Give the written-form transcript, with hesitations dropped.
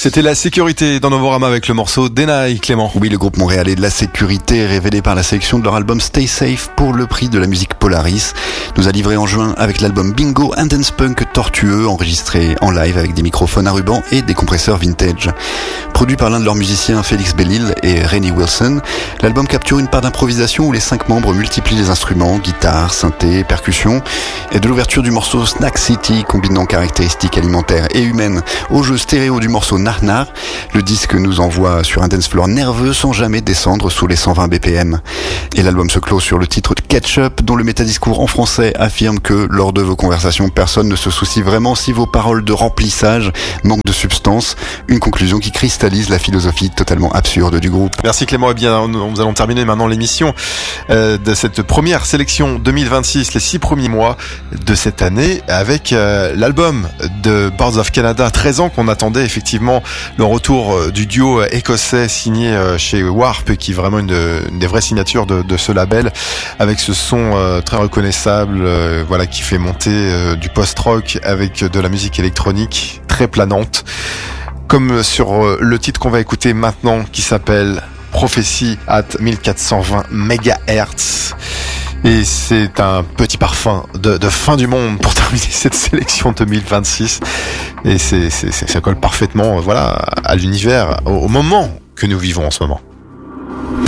C'était La Sécurité dans Novorama avec le morceau Denai, Clément. Oui, le groupe montréalais de La Sécurité, révélé par la sélection de leur album Stay Safe pour le prix de la musique Polaris, nous a livré en juin avec l'album Bingo, un dance punk tortueux enregistré en live avec des microphones à ruban et des compresseurs vintage. Produit par l'un de leurs musiciens, Félix Bellil et Rennie Wilson, l'album capture une part d'improvisation où les 5 membres multiplient les instruments, guitare, synthé, percussion, et de l'ouverture du morceau Snack City, combinant caractéristiques alimentaires et humaines au jeu stéréo du morceau Nar Nar. Le disque nous envoie sur un dance floor nerveux sans jamais descendre sous les 120 BPM. Et l'album se clôt sur le titre Ketchup, dont le métadiscours en français affirme que lors de vos conversations, personne ne se soucie vraiment si vos paroles de remplissage manquent de substance. Une conclusion qui cristallise la philosophie totalement absurde du groupe. Merci Clément. Eh bien, nous allons terminer maintenant l'émission de cette première sélection 2026, les 6 premiers mois de cette année, avec l'album de Boards of Canada, 13 ans qu'on attendait effectivement le retour du duo écossais signé chez Warp, qui est vraiment une des vraies signatures de ce label, avec ce son très reconnaissable, voilà, qui fait monter du post-rock avec de la musique électronique très planante, comme sur le titre qu'on va écouter maintenant, qui s'appelle Prophecy at 1420 MHz. Et c'est un petit parfum de fin du monde pour terminer cette sélection 2026. Et ça colle parfaitement, voilà, à l'univers, au moment que nous vivons en ce moment.